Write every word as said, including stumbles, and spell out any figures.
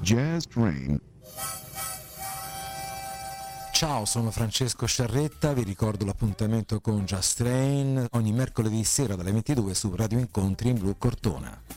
Jazz Train. Ciao, sono Francesco Sciarretta, vi ricordo l'appuntamento con Jazz Train ogni mercoledì sera dalle ventidue su Radio Incontri in Blu Cortona.